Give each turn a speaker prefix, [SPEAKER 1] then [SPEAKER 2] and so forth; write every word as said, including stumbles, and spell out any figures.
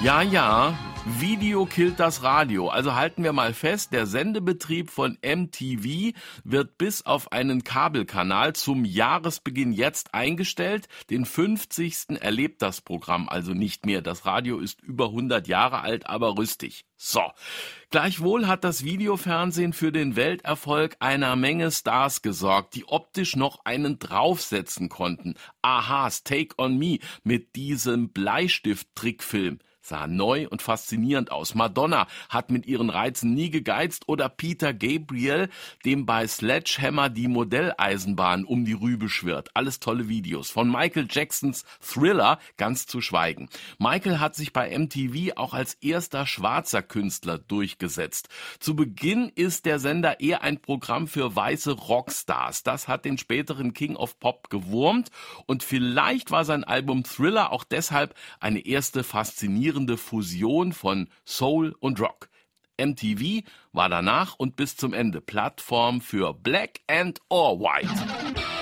[SPEAKER 1] Ja, ja, Video killt das Radio. Also halten wir mal fest, der Sendebetrieb von M T V wird bis auf einen Kabelkanal zum Jahresbeginn jetzt eingestellt. Den fünfzigsten erlebt das Programm also nicht mehr. Das Radio ist über hundert Jahre alt, aber rüstig. So, gleichwohl hat das Videofernsehen für den Welterfolg einer Menge Stars gesorgt, die optisch noch einen draufsetzen konnten. Ahas Take on Me mit diesem Bleistift-Trickfilm sah neu und faszinierend aus. Madonna hat mit ihren Reizen nie gegeizt oder Peter Gabriel, dem bei Sledgehammer die Modelleisenbahn um die Rübe schwirrt. Alles tolle Videos. Von Michael Jacksons Thriller ganz zu schweigen. Michael hat sich bei M T V auch als erster schwarzer Künstler durchgesetzt. Zu Beginn ist der Sender eher ein Programm für weiße Rockstars. Das hat den späteren King of Pop gewurmt und vielleicht war sein Album Thriller auch deshalb eine erste faszinierende Fusion von Soul und Rock. M T V war danach und bis zum Ende Plattform für Black and or White.